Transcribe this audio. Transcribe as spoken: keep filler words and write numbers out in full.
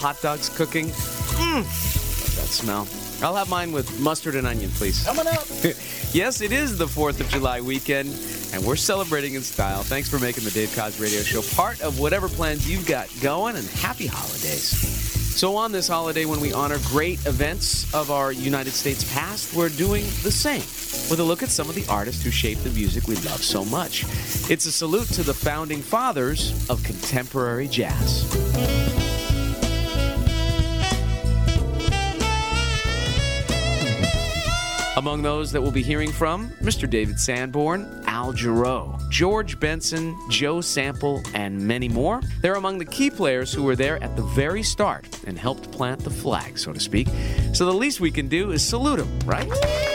hot dogs cooking. Mmm, love that smell. I'll have mine with mustard and onion, please. Coming up. Yes, it is the fourth of July weekend, and we're celebrating in style. Thanks for making the Dave Koz Radio Show part of whatever plans you've got going, and happy holidays. So on this holiday, when we honor great events of our United States past, we're doing the same with a look at some of the artists who shaped the music we love so much. It's a salute to the founding fathers of contemporary jazz. Among those that we'll be hearing from, Mister David Sanborn, Al Jarreau, George Benson, Joe Sample, and many more. They're among the key players who were there at the very start and helped plant the flag, so to speak. So the least we can do is salute them, right?